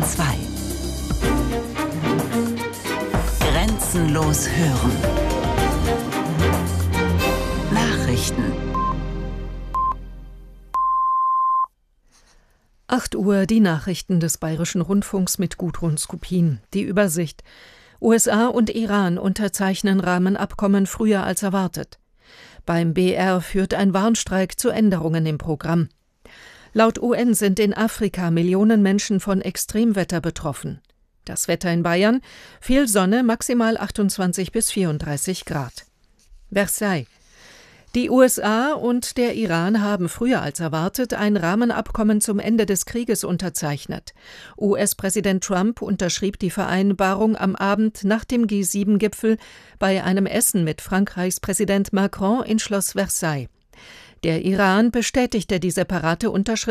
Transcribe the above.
2. Grenzenlos hören. Nachrichten. 8 Uhr, die Nachrichten des Bayerischen Rundfunks mit Gudrun Skopin. Die Übersicht. USA und Iran unterzeichnen Rahmenabkommen früher als erwartet. Beim BR führt ein Warnstreik zu Änderungen im Programm. Laut UN sind in Afrika Millionen Menschen von Extremwetter betroffen. Das Wetter in Bayern: viel Sonne, maximal 28 bis 34 Grad. Versailles. Die USA und der Iran haben früher als erwartet ein Rahmenabkommen zum Ende des Krieges unterzeichnet. US-Präsident Trump unterschrieb die Vereinbarung am Abend nach dem G7-Gipfel bei einem Essen mit Frankreichs Präsident Macron in Schloss Versailles. Der Iran bestätigte die separate Unterschrift